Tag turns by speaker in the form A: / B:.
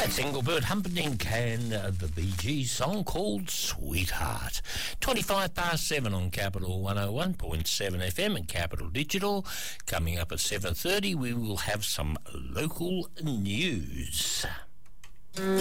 A: That's Engelbert Humperdinck and the Bee Gees song called Sweetheart. 25 past 7 on Capital 101.7 FM and Capital Digital. Coming up at 7:30, we will have some local news.